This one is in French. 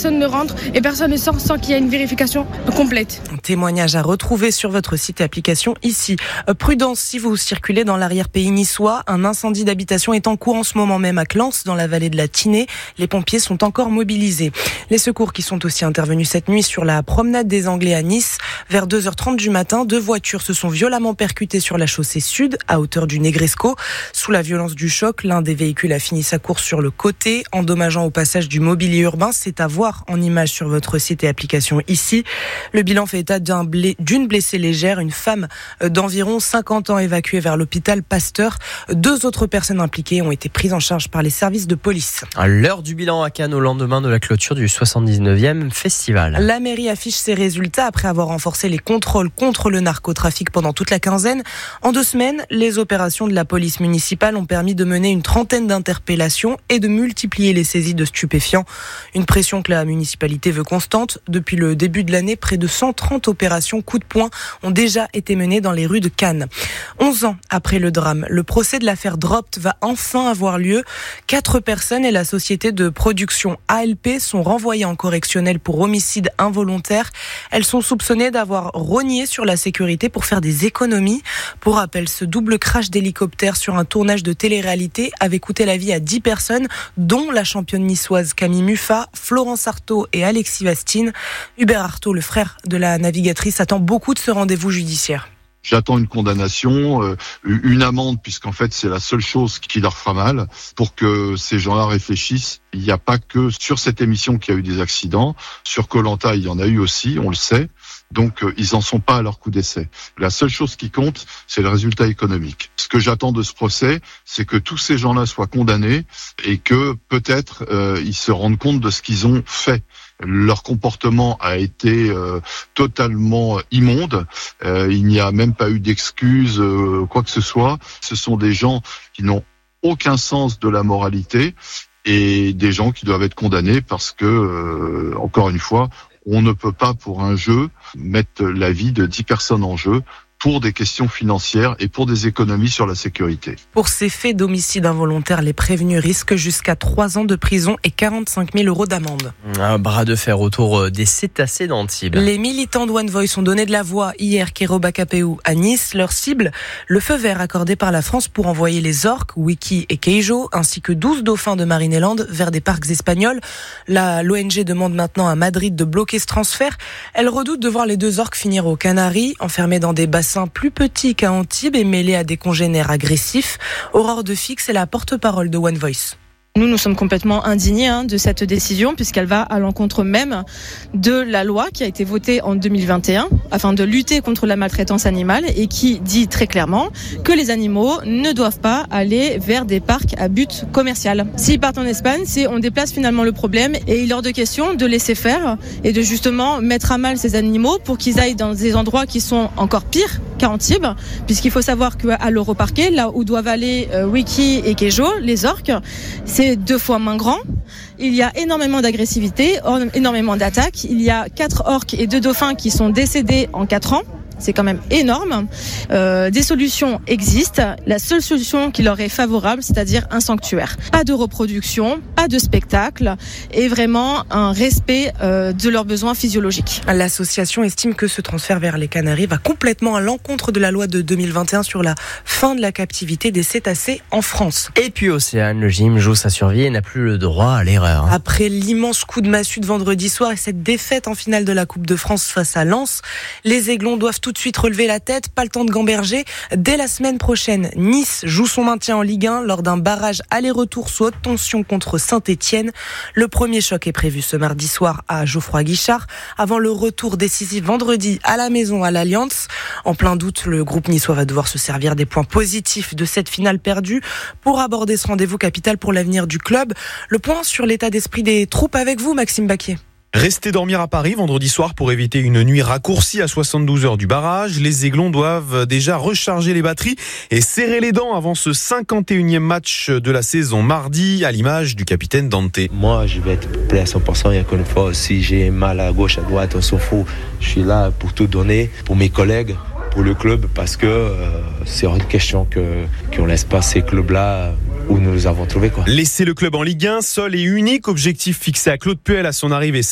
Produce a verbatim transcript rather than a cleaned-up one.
personne ne rentre et personne ne sort sans qu'il y ait une vérification complète. Un témoignage à retrouver sur votre site et application ici. Euh, prudence si vous circulez dans l'arrière-pays niçois. Un incendie d'habitation est en cours en ce moment même à Clans, dans la vallée de la Tinée. Les pompiers sont encore mobilisés. Les secours qui sont aussi intervenus cette nuit sur la promenade des Anglais à Nice. Vers deux heures trente du matin, deux voitures se sont violemment percutées sur la chaussée sud, à hauteur du Negresco. Sous la violence du choc, l'un des véhicules a fini sa course sur le côté, endommageant au passage du mobilier urbain. C'est à voir en image sur votre site et application ici. Le bilan fait état d'un blé, d'une blessée légère, une femme d'environ cinquante ans évacuée vers l'hôpital Pasteur. Deux autres personnes impliquées ont été prises en charge par les services de police. À l'heure du bilan à Cannes, au lendemain de la clôture du soixante-dix-neuvième festival. La mairie affiche ses résultats après avoir renforcé les contrôles contre le narcotrafic pendant toute la quinzaine. En deux semaines, les opérations de la police municipale ont permis de mener une trentaine d'interpellations et de multiplier les saisies de stupéfiants. Une pression que la municipalité veut constante. Depuis le début de l'année, près de cent trente opérations coup de poing ont déjà été menées dans les rues de Cannes. Onze ans après le drame, le procès de l'affaire Dropt va enfin avoir lieu. Quatre personnes et la société de production A L P sont renvoyées en correctionnel pour homicide involontaire. Elles sont soupçonnées d'avoir rogné sur la sécurité pour faire des économies. Pour rappel, ce double crash d'hélicoptère sur un tournage de télé-réalité avait coûté la vie à dix personnes, dont la championne niçoise Camille Muffat, Florence Artaud et Alexis Vastine. Hubert Artaud, le frère de la navigatrice, attend beaucoup de ce rendez-vous judiciaire. J'attends une condamnation, euh, une amende, puisqu'en fait c'est la seule chose qui leur fera mal, pour que ces gens-là réfléchissent. Il n'y a pas que sur cette émission qu'il y a eu des accidents. Sur Koh-Lanta, il y en a eu aussi, on le sait. Donc euh, ils en sont pas à leur coup d'essai. La seule chose qui compte, c'est le résultat économique. Ce que j'attends de ce procès, c'est que tous ces gens-là soient condamnés et que peut-être euh, ils se rendent compte de ce qu'ils ont fait. Leur comportement a été euh, totalement immonde. Euh, il n'y a même pas eu d'excuses, euh, quoi que ce soit. Ce sont des gens qui n'ont aucun sens de la moralité et des gens qui doivent être condamnés parce que, euh, encore une fois, on ne peut pas, pour un jeu, mettre la vie de dix personnes en jeu pour des questions financières et pour des économies sur la sécurité. Pour ces faits d'homicide involontaire, les prévenus risquent jusqu'à trois ans de prison et quarante-cinq mille euros d'amende. Un bras de fer autour des cétacés d'Antibes. Les militants de One Voice ont donné de la voix hier Kéroba Kapéou à Nice. Leur cible, le feu vert accordé par la France pour envoyer les orques, Wiki et Keijo, ainsi que douze dauphins de Marineland vers des parcs espagnols. La, l'O N G demande maintenant à Madrid de bloquer ce transfert. Elle redoute de voir les deux orques finir aux Canaries, enfermés dans des bassins plus petit qu'à Antibes et mêlé à des congénères agressifs. Aurore de Fix est la porte-parole de One Voice. Nous, nous sommes complètement indignés hein, de cette décision puisqu'elle va à l'encontre même de la loi qui a été votée en deux mille vingt et un afin de lutter contre la maltraitance animale et qui dit très clairement que les animaux ne doivent pas aller vers des parcs à but commercial. S'ils partent en Espagne, c'est on déplace finalement le problème et il est hors de question de laisser faire et de justement mettre à mal ces animaux pour qu'ils aillent dans des endroits qui sont encore pires qu'à Antibes, puisqu'il faut savoir qu'à l'Europarquet, là où doivent aller euh, Wiki et Keijo, les orques, c'est deux fois moins grand. Il y a énormément d'agressivité, énormément d'attaques. Il y a quatre orques et deux dauphins qui sont décédés en quatre ans. C'est quand même énorme. Euh, des solutions existent. La seule solution qui leur est favorable, c'est-à-dire un sanctuaire. Pas de reproduction, pas de spectacle et vraiment un respect euh, de leurs besoins physiologiques. L'association estime que ce transfert vers les Canaries va complètement à l'encontre de la loi de deux mille vingt et un sur la fin de la captivité des cétacés en France. Et puis Océane, le gym joue sa survie et n'a plus le droit à l'erreur. Après l'immense coup de massue de vendredi soir et cette défaite en finale de la Coupe de France face à Lens, les Aiglons doivent tout de suite relever la tête, pas le temps de gamberger. Dès la semaine prochaine, Nice joue son maintien en Ligue un lors d'un barrage aller-retour sous haute tension contre Saint-Étienne. Le premier choc est prévu ce mardi soir à Geoffroy-Guichard, avant le retour décisif vendredi à la maison à l'Alliance. En plein doute, le groupe niçois va devoir se servir des points positifs de cette finale perdue pour aborder ce rendez-vous capital pour l'avenir du club. Le point sur l'état d'esprit des troupes avec vous, Maxime Baquier. Rester dormir à Paris vendredi soir pour éviter une nuit raccourcie à soixante-douze heures du barrage. Les Aiglons doivent déjà recharger les batteries et serrer les dents avant ce cinquante et unième match de la saison mardi, à l'image du capitaine Dante. Moi, je vais être prêt à cent pour cent. Il y a qu'une fois, si j'ai mal à gauche, à droite, on s'en fout. Je suis là pour tout donner, pour mes collègues, pour le club, parce que euh, c'est hors de question que, qu'on laisse pas ces clubs-là où nous les avons trouvés, quoi. Laisser le club en Ligue un, seul et unique objectif fixé à Claude Puel à son arrivée